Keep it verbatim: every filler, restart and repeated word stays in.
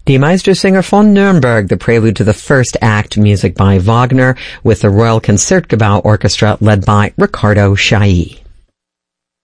Die Meistersinger von Nürnberg, the prelude to the first act, music by Wagner, with the Royal Concertgebouw Orchestra led by Riccardo Chailly.